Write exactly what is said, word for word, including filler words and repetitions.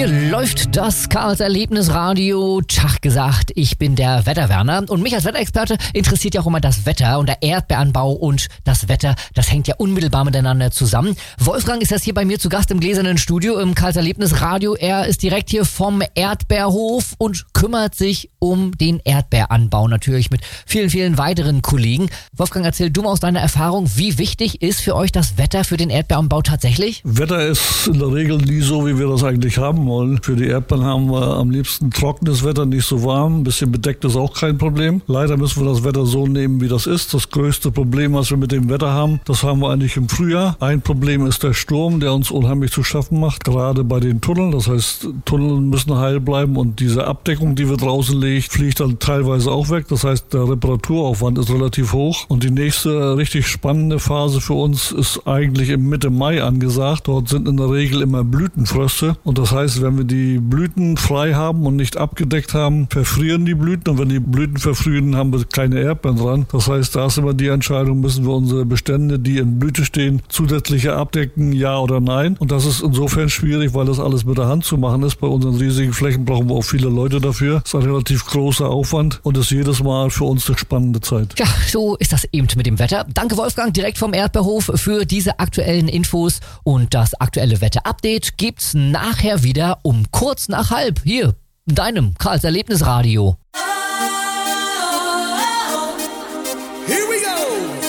Hier läuft das Karls Erlebnisradio. Tag gesagt, ich bin der Wetterwerner und mich als Wetterexperte interessiert ja auch immer das Wetter und der Erdbeeranbau und das Wetter, das hängt ja unmittelbar miteinander zusammen. Wolfgang ist jetzt hier bei mir zu Gast im gläsernen Studio im Karls Erlebnisradio. Er ist direkt hier vom Erdbeerhof und kümmert sich um den Erdbeeranbau, natürlich mit vielen, vielen weiteren Kollegen. Wolfgang, erzähl du mal aus deiner Erfahrung, wie wichtig ist für euch das Wetter für den Erdbeeranbau tatsächlich? Wetter ist in der Regel nie so, wie wir das eigentlich haben wollen. Für die Erdbeeren haben wir am liebsten trockenes Wetter, nicht so warm. Ein bisschen bedeckt ist auch kein Problem. Leider müssen wir das Wetter so nehmen, wie das ist. Das größte Problem, was wir mit dem Wetter haben, das haben wir eigentlich im Frühjahr. Ein Problem ist der Sturm, der uns unheimlich zu schaffen macht, gerade bei den Tunneln. Das heißt, Tunnel müssen heil bleiben und diese Abdeckung, die wir draußen legen, fliegt dann teilweise auch weg. Das heißt, der Reparaturaufwand ist relativ hoch. Und die nächste richtig spannende Phase für uns ist eigentlich im Mitte Mai angesagt. Dort sind in der Regel immer Blütenfröste. Und das heißt, wenn wir die Blüten frei haben und nicht abgedeckt haben, verfrieren die Blüten. Und wenn die Blüten verfrieren, haben wir keine Erdbeeren dran. Das heißt, da ist immer die Entscheidung, müssen wir unsere Bestände, die in Blüte stehen, zusätzliche abdecken, ja oder nein. Und das ist insofern schwierig, weil das alles mit der Hand zu machen ist. Bei unseren riesigen Flächen brauchen wir auch viele Leute dafür. Das ist ein relativ großer Aufwand und ist jedes Mal für uns eine spannende Zeit. Ja, so ist das eben mit dem Wetter. Danke Wolfgang, direkt vom Erdbeerhof für diese aktuellen Infos und das aktuelle Wetter-Update gibt's nachher wieder um kurz nach halb hier in deinem Karls Erlebnisradio.